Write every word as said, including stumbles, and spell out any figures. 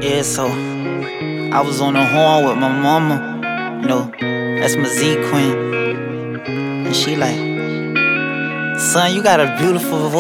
Yeah, so I was on the horn with my mama, you know, that's my Z queen. And she like, son, you got a beautiful voice.